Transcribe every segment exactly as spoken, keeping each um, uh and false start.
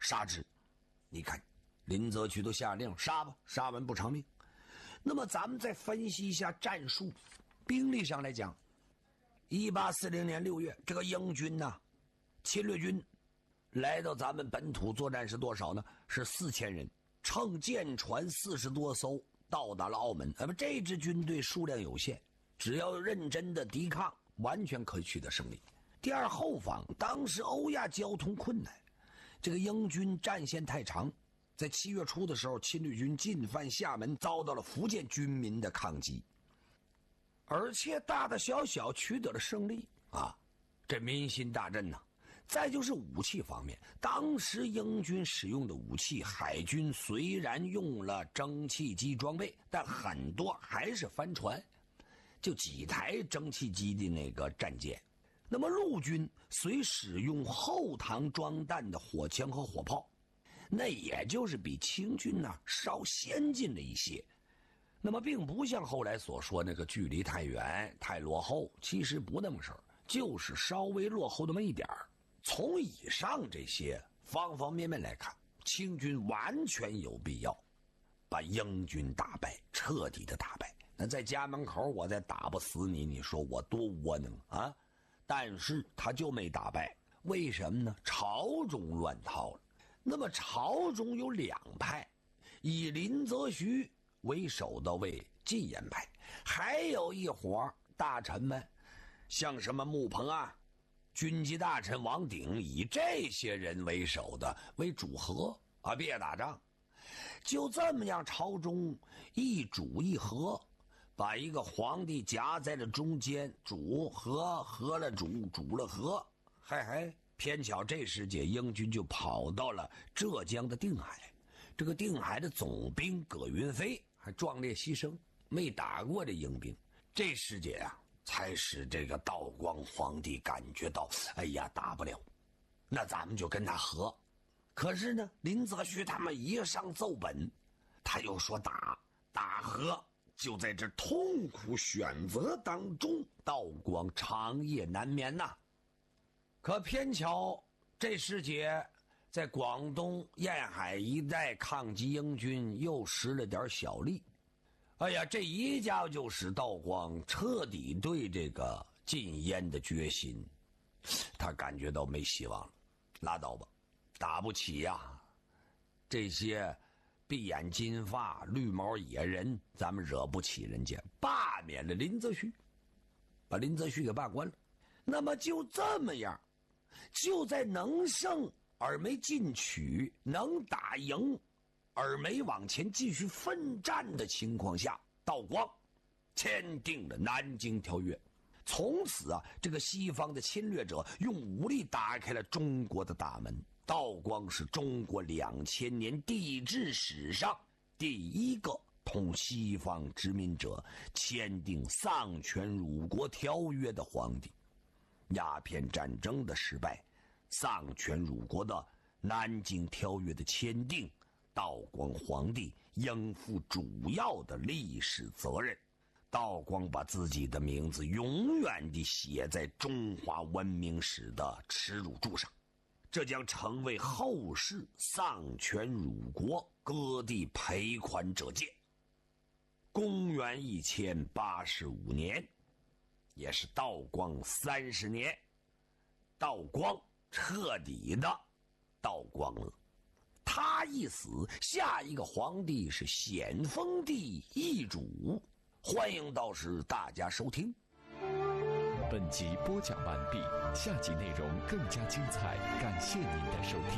杀之。你看林则徐都下令杀吧，杀完不偿命。那么咱们再分析一下战术，兵力上来讲，一八四零年六月，这个英军呐、啊，侵略军来到咱们本土作战是多少呢？是四千人，乘舰船四十多艘到达了澳门。那么这支军队数量有限，只要认真的抵抗，完全可以取得胜利。第二，后方当时欧亚交通困难，这个英军战线太长，在七月初的时候，侵略军进犯厦门，遭到了福建军民的抗击，而且大大小小取得了胜利啊，这民心大振呐、啊。再就是武器方面，当时英军使用的武器，海军虽然用了蒸汽机装备，但很多还是帆船，就几台蒸汽机的那个战舰。那么陆军虽使用后膛装弹的火枪和火炮，那也就是比清军呢、啊、稍先进了一些，那么并不像后来所说那个距离太远太落后，其实不那么事儿，就是稍微落后那么一点儿。从以上这些方方面面来看，清军完全有必要把英军打败，彻底的打败。那在家门口我再打不死你，你说我多窝囊啊！但是他就没打败，为什么呢？朝中乱套了。那么朝中有两派，以林则徐为首的为禁烟派，还有一伙大臣们，像什么穆鹏啊、军机大臣王鼎，以这些人为首的为主和啊，别打仗。就这么样，朝中一主一和，把一个皇帝夹在了中间，主和和了主，主了和，嗨嗨，偏巧这时节英军就跑到了浙江的定海。这个定海的总兵葛云飞还壮烈牺牲，没打过这英兵。这时节啊，才使这个道光皇帝感觉到，哎呀，打不了，那咱们就跟他和。可是呢，林则徐他们一上奏本，他又说打打和，就在这痛苦选择当中，道光长夜难眠呐、啊。可偏巧这时节，在广东沿海一带抗击英军又失了点小利。哎呀，这一下就使道光彻底对这个禁烟的决心，他感觉到没希望了，拉倒吧，打不起呀、啊！这些闭眼金发、绿毛野人，咱们惹不起人家，罢免了林则徐，把林则徐给罢官了。那么就这么样，就在能胜而没进取，能打赢而没往前继续奋战的情况下，道光签订了南京条约。从此啊，这个西方的侵略者用武力打开了中国的大门。道光是中国两千年帝制史上第一个同西方殖民者签订丧权辱国条约的皇帝。鸦片战争的失败，丧权辱国的南京条约的签订，道光皇帝应负主要的历史责任。道光把自己的名字永远地写在中华文明史的耻辱柱上，这将成为后世丧权辱国、割地赔款者戒。公元一千八十五年，也是道光三十年，道光彻底的道光了。他一死，下一个皇帝是咸丰帝奕主。欢迎到时大家收听。 本集播讲完毕，下集内容更加精彩，感谢您的收听。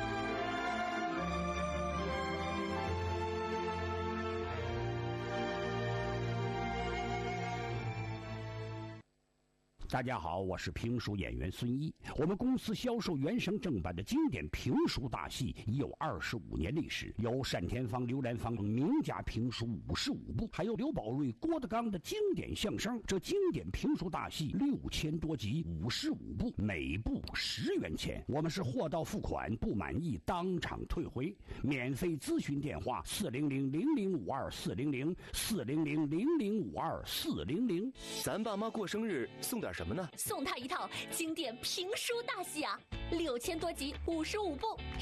大家好，我是评书演员孙一。我们公司销售原声正版的经典评书大戏已有二十五年历史，有单田芳、刘兰芳名家评书五十五部，还有刘宝瑞、郭德纲的经典相声。这经典评书大戏六千多集，五十五部，每部十元钱。我们是货到付款，不满意当场退回。免费咨询电话：四零零零零五二四零零四零零零零五二四零零。 咱爸妈过生日送点什么呢？ 送他一套经典评书大戏啊，六千多集，五十五部。